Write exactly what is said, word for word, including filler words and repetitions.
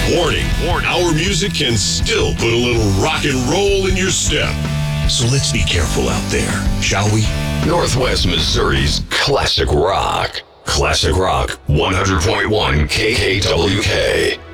Warning, warning, our music can still put a little rock and roll in your step. So let's be careful out there, shall we? Northwest Missouri's Classic Rock. Classic Rock, one hundred point one K K W K.